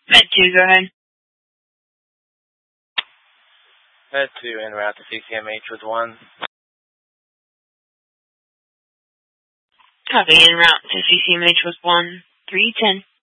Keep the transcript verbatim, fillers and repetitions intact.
Med two, go ahead. Med two, en route to C C M H with one. Copy, en route to C C M H with one. three ten.